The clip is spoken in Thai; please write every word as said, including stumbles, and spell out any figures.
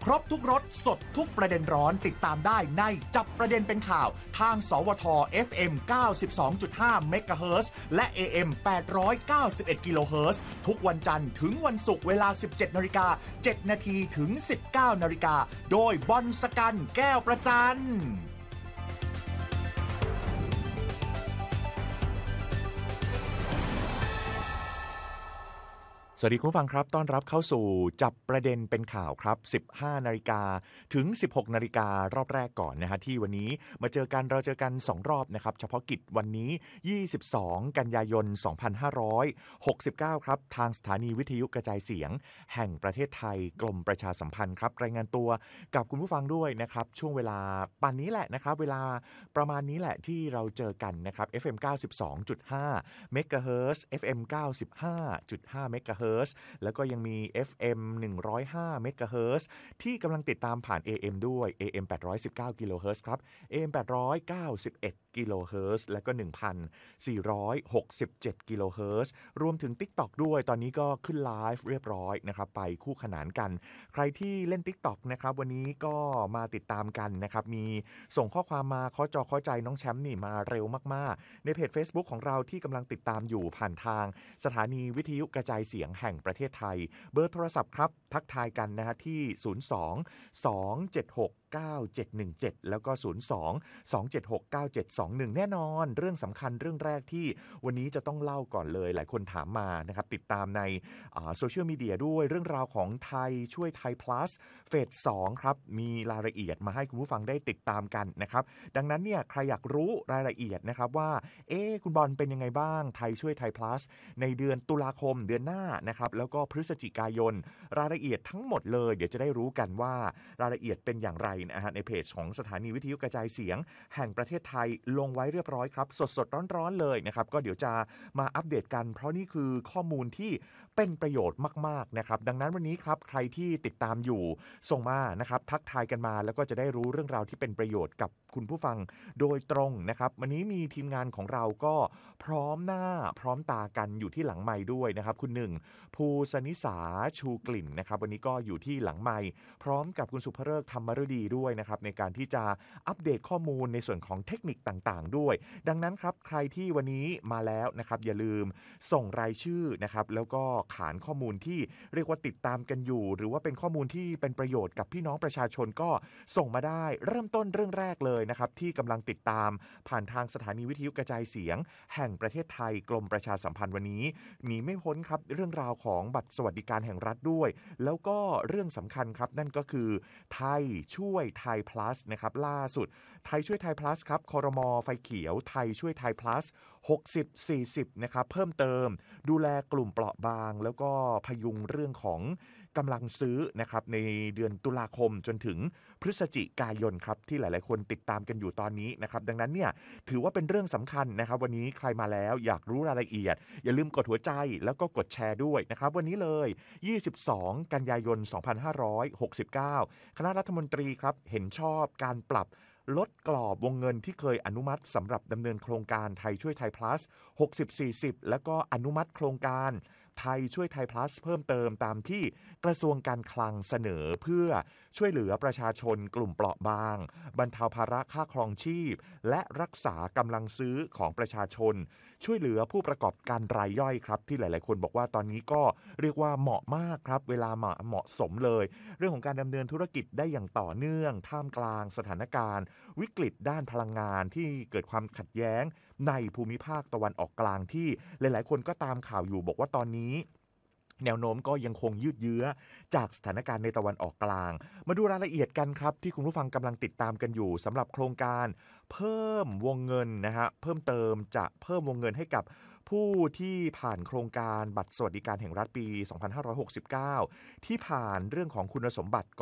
ครบทุกรสสดทุกประเด็นร้อนติดตามได้ในจับประเด็นเป็นข่าวทางสวท เอฟ เอ็ม เก้าสิบสองจุดห้า เมกะเฮิรตซ์และ เอ เอ็ม แปดร้อยเก้าสิบเอ็ด กิโลเฮิรตซ์ทุกวันจันทร์ถึงวันศุกร์เวลา สิบเจ็ดนาฬิกาเจ็ดนาทีถึง สิบเก้านาฬิกาโดยบอลสกันแก้วประจันสวัสดีคุณผู้ฟังครับต้อนรับเข้าสู่จับประเด็นเป็นข่าวครับ สิบห้านาฬิกาถึง สิบหกนาฬิการอบแรกก่อนนะฮะที่วันนี้มาเจอกันเราเจอกันสองรอบนะครับเฉพาะกิจวันนี้ยี่สิบสองกันยายนสองพันห้าร้อยหกสิบเก้าครับทางสถานีวิทยุกระจายเสียงแห่งประเทศไทยกรมประชาสัมพันธ์ครับรายงานตัวกับคุณผู้ฟังด้วยนะครับช่วงเวลาป่านนี้แหละนะครับเวลาประมาณนี้แหละที่เราเจอกันนะครับ เอฟ เอ็ม เก้าสิบสองจุดห้า เมกะเฮิรตซ์ เอฟ เอ็ม เก้าสิบห้าจุดห้า เมกะเฮิรตซ์แล้วก็ยังมี เอฟ เอ็ม หนึ่งร้อยห้า เมกะเฮิรตซ์ที่กำลังติดตามผ่าน เอ เอ็ม ด้วย เอ เอ็ม แปดร้อยสิบเก้า กิโลเฮิรตซ์ครับ เอ เอ็ม แปดร้อยเก้าสิบเอ็ด กิโลเฮิรตซ์แล้วก็ หนึ่งพันสี่ร้อยหกสิบเจ็ด กิโลเฮิรตซ์รวมถึง TikTok ด้วยตอนนี้ก็ขึ้นไลฟ์เรียบร้อยนะครับไปคู่ขนานกันใครที่เล่น TikTok นะครับวันนี้ก็มาติดตามกันนะครับมีส่งข้อความมาเคาะจอเคาะใจน้องแชมป์นี่มาเร็วมากๆในเพจ Facebook ของเราที่กำลังติดตามอยู่ผ่านทางสถานีวิทยุกระจายเสียงแห่งประเทศไทยเบอร์โทรศัพท์ครับทักทายกันนะฮะที่ศูนย์ สอง สอง เจ็ด หก เก้า เจ็ด หนึ่ง เจ็ดแล้วก็ศูนย์ สอง สอง เจ็ด หก เก้า เจ็ด สอง หนึ่งแน่นอนเรื่องสำคัญเรื่องแรกที่วันนี้จะต้องเล่าก่อนเลยหลายคนถามมานะครับติดตามในโซเชียลมีเดียด้วยเรื่องราวของไทยช่วยไทย plus เฟสสองครับมีรายละเอียดมาให้คุณผู้ฟังได้ติดตามกันนะครับดังนั้นเนี่ยใครอยากรู้รายละเอียดนะครับว่าเอ๊ะคุณบอลเป็นยังไงบ้างไทยช่วยไทย plus ในเดือนตุลาคมเดือนหน้านะครับแล้วก็พฤศจิกายนรายละเอียดทั้งหมดเลยเดี๋ยวจะได้รู้กันว่ารายละเอียดเป็นอย่างไรนะฮะในเพจของสถานีวิทยุกระจายเสียงแห่งประเทศไทยลงไว้เรียบร้อยครับสดๆร้อนๆเลยนะครับก็เดี๋ยวจะมาอัปเดตกันเพราะนี่คือข้อมูลที่เป็นประโยชน์มากๆนะครับดังนั้นวันนี้ครับใครที่ติดตามอยู่ส่งมานะครับทักทายกันมาแล้วก็จะได้รู้เรื่องราวที่เป็นประโยชน์กับคุณผู้ฟังโดยตรงนะครับวันนี้มีทีมงานของเราก็พร้อมหน้าพร้อมตากันอยู่ที่หลังไมค์ด้วยนะครับคุณหนึ่งภูสนิสาชูกลิ่นนะครับวันนี้ก็อยู่ที่หลังไมค์พร้อมกับคุณสุภเริกธรรมฤดีด้วยนะครับในการที่จะอัปเดตข้อมูลในส่วนของเทคนิคต่างๆด้วยดังนั้นครับใครที่วันนี้มาแล้วนะครับอย่าลืมส่งรายชื่อนะครับแล้วก็ขานข้อมูลที่เรียกว่าติดตามกันอยู่หรือว่าเป็นข้อมูลที่เป็นประโยชน์กับพี่น้องประชาชนก็ส่งมาได้เริ่มต้นเรื่องแรกเลยนะครับที่กำลังติดตามผ่านทางสถานีวิทยุกระจายเสียงแห่งประเทศไทยกรมประชาสัมพันธ์วันนี้หนีไม่พ้นครับเรื่องราวของบัตรสวัสดิการแห่งรัฐด้วยแล้วก็เรื่องสำคัญครับนั่นก็คือไทยช่วยไทย plus นะครับล่าสุดไทยช่วยไทย plus ครับครม.ไฟเขียวไทยช่วยไทย plus หกสิบ สี่สิบนะครับเพิ่มเติมดูแลกลุ่มเปราะบางแล้วก็พยุงเรื่องของกำลังซื้อนะครับในเดือนตุลาคมจนถึงพฤศจิกายนครับที่หลายๆคนติดตามกันอยู่ตอนนี้นะครับดังนั้นเนี่ยถือว่าเป็นเรื่องสำคัญนะครับวันนี้ใครมาแล้วอยากรู้รายละเอียดอย่าลืมกดหัวใจแล้วก็กดแชร์ด้วยนะครับวันนี้เลยยี่สิบสองกันยายนสองพันห้าร้อยหกสิบเก้าคณะรัฐมนตรีครับเห็นชอบการปรับลดกรอบวงเงินที่เคยอนุมัติสำหรับดำเนินโครงการไทยช่วยไทย plus หกสิบ สี่สิบแล้วก็อนุมัติโครงการไทยช่วยไทย plus เพิ่มเติมตามที่กระทรวงการคลังเสนอเพื่อช่วยเหลือประชาชนกลุ่มเปราะบางบรรเทาภาระค่าครองชีพและรักษากำลังซื้อของประชาชนช่วยเหลือผู้ประกอบการรายย่อยครับที่หลายๆคนบอกว่าตอนนี้ก็เรียกว่าเหมาะมากครับเวลาเหมาะเหมาะสมเลยเรื่องของการดำเนินธุรกิจได้อย่างต่อเนื่องท่ามกลางสถานการณ์วิกฤตด้านพลังงานที่เกิดความขัดแย้งในภูมิภาคตะวันออกกลางที่หลายๆคนก็ตามข่าวอยู่บอกว่าตอนนี้แนวโน้มก็ยังคงยืดเยื้อจากสถานการณ์ในตะวันออกกลางมาดูรายละเอียดกันครับที่คุณผู้ฟังกำลังติดตามกันอยู่สำหรับโครงการเพิ่มวงเงินนะฮะเพิ่มเติมจะเพิ่มวงเงินให้กับผู้ที่ผ่านโครงการบัตรสวัสดิการแห่งรัฐปีสองพันห้าร้อยหกสิบเก้าที่ผ่านเรื่องของคุณสมบัติ